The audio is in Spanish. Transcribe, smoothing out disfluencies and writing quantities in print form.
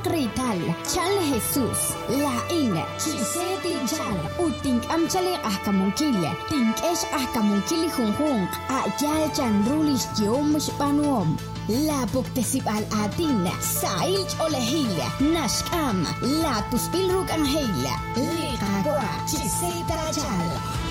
rital chal Jesús la in chiseti chal uting amchale ahkamunkile tinkesh ahkamunkili junjun ayal chanrulish yomush panuom la buktesib al atin sail olehila nashkam la tuspilruk anheila liqaqwa chiseta chal